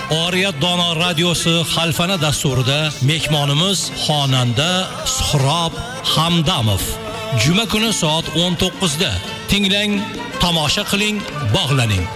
Oriyat Dono radiosi Xalfana dasturida mehmonimiz xonanda Suhrob Hamdamov. Juma kuni soat 19 da. Tinglang, tomosha qiling, bog'laning.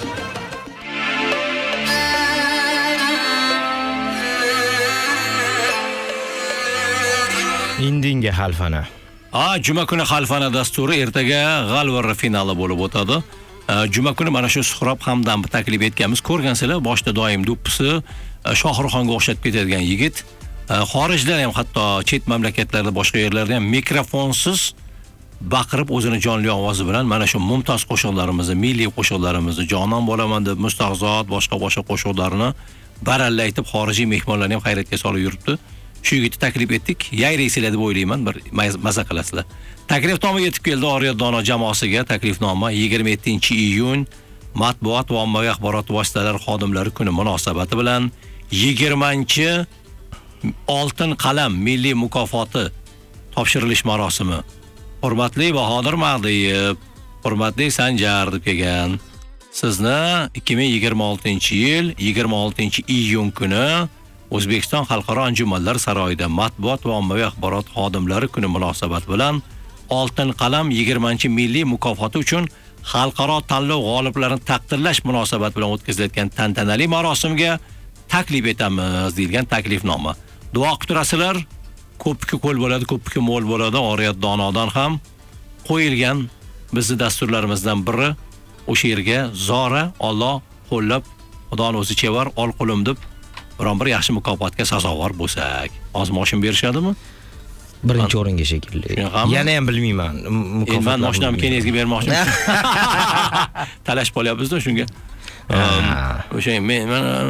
Indinga Xalfana. Juma kuni Xalfana dasturi ertaga g'alvara finali bo'lib o'tadi. Juma kuni mana shu Suhrob Hamdam taklif etganmiz. Ko'rgansizlar, boshda doim do'ppisi Shohruxxonga o'xshatib ketadigan yigit. Xorijda ham, hatto chet mamlakatlarda, boshqa yerlarda ham mikrofonsiz baqirib o'zini jonli ovozi bilan mana shu mumtoz qo'shiqlarimizni, milliy qo'shiqlarimizni, Jonon bo'laman deb Mustaqzot, boshqa qo'shiqlarni barallaytib xorijiy mehmonlarni ham hayratga solib yuribdi. Shu yigitni taklif etdik. Yayraysizlar deb o'ylayman, bir maza qilasizlar. Taklifnoma yetib keldi Oriyat Dono jamoasiga. Taklifnoma 27-iyun Matbuot va ommaviy axborot vositalari xodimlari kuni munosabati bilan 20 Oltin qalam milliy mukofoti topshirilish marosimi. Hurmatli Bahodir Mag'diyev, hurmatli Sanjar deb kelgan. Sizni 2026-yil 26-iyun kuni O'zbekiston Xalqaro anjumanlar saroyida Matbuot va ommaviy axborot xodimlari kuni munosabati bilan Oltin qalam 20 milliy mukofoti uchun xalqaro tanlov g'oliblarini taqdirlash munosabati bilan o'tkazilayotgan tantanali marosimga taklif etamiz deilgan taklifnoma. Duo qilib turasizlar. Ko'pki qo'l bo'ladi, ko'pki mo'l bo'ladi. Oriyat Donodan ham qo'yilgan bizning dasturlarimizdan biri o'sha yerga Zora Alloh qo'llab Xudoning o'zi chevar ol qo'lim deb biron bir yaxshi mukofotga sazovor bo'lsak, ozmoshim berishadimi? Birinchi o'ringa shekilli. Yana ham bilmayman. Men mashinamni kenizga bermoqchiman. Talash bo'lyapmiz-da shunga. O'sha men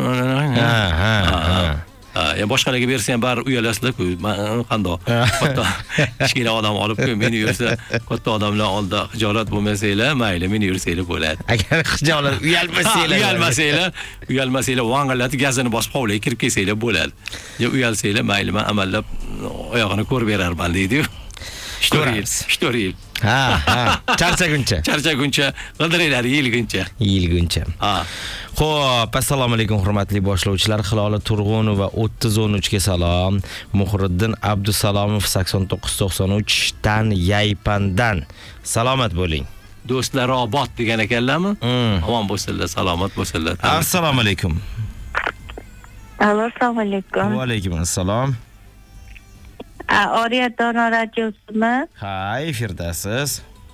ya boshqalarga bersa ham bari uyalasizlar-ku. Qandoq? Katta kichkina odam olib meni yursa, katta odamlar oldida xijolat bo'lmasanglar, mayli, meni yursanglar bo'ladi. Agar xijolat uyalmasanglar, vang'illatib gazini bosib hovliga kirib kelsanglar bo'ladi. Yo uyalsanglar, mayli, men amallab oyog'ini ko'rib berarman deydi-yu. Shtoril. Ha. Charchaguncha. G'ildiraklar yeyilguncha. Xo'p, assalomu alaykum hurmatli boshlovchilar. Hilola Turg'unova 3013 ga salom. Muhriddin Abdusalomov 8993 dan Yaypandan. Salomat bo'ling. Do'stlar obod degan ekanlarmi? Omon bo'lsinlar, salomat bo'lsinlar. Assalomu alaykum. Assalomu alaykum. Va alaykum assalom. Oriyat Dono radiosimi? Ha, efirdasiz.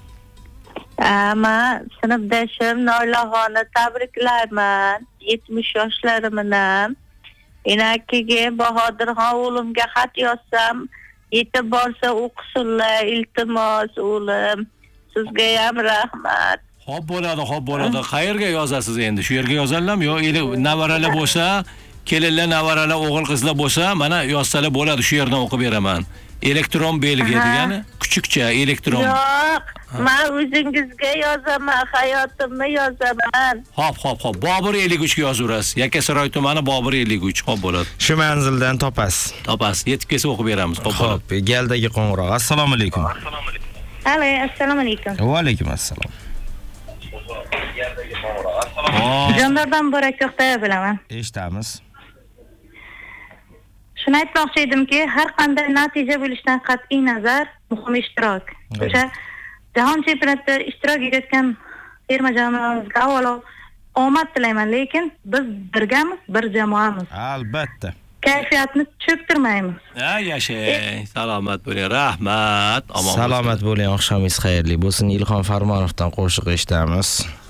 Men sinfdoshim Noilaxonni tabriklayman. 70 yoshlarimdan. Inakiga Bahodirxon o'g'limga xat yozsam, yetib borsa o'qisinlar, iltimos o'g'lim. Sizga ham rahmat. Xo'p bo'ladi. Qayerga yozasiz endi? Shu yerga yozallarmi yo navaralar bo'lsa, kelinlar, navaralar, o'g'il qizlar bo'lsa, mana yozsalar bo'ladi, shu yerdan o'qib beraman. Elektron belgi degani kuchukcha elektron. Yo'q, men o'zingizga yozaman, hayotimni yozaman. Xo'p. Bobur 53 ga yozaverasiz. Yakkasaroy tumani Bobur 53. Xo'p bo'ladi. Shu manzildan topasiz. Yetib kelsa o'qib beramiz. Xo'p, galdagi qo'ng'iroq. Assalomu alaykum. Alo, assalomu alaykum. Va alaykum assalom. Jonlardan Borak To'xtayev bilaman. Eshitamiz. Shuni aytmoqchi edimki, har qanday natija bo'lishidan qat'iy nazar muhim ishtirok. O'sha jahon chempionatida ishtirok etayotgan terma jamoamizga avvalo omad tilayman, lekin biz birgamiz, bir jamoamiz. Albatta. Kayfiyatni cho'ktirmaymiz. Yashang, salomat bo'ling. Rahmat. Salomat bo'ling. Oqshomingiz xayrli bo'lsin. Ilhom Farmonovdan qo'shiq eshitamiz.